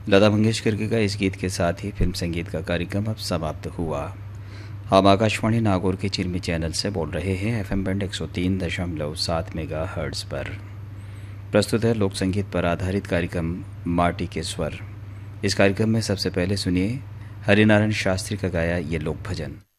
लता मंगेशकर के इस गीत के साथ ही फिल्म संगीत का कार्यक्रम अब समाप्त हुआ। हम आकाशवाणी नागौर के चिरमी चैनल से बोल रहे हैं एफएम बैंड 103.7 मेगाहर्ट्ज़ पर। प्रस्तुत है लोक संगीत पर आधारित कार्यक्रम माटी के स्वर। इस कार्यक्रम में सबसे पहले सुनिए हरिनारायण शास्त्री का गाया ये लोक भजन।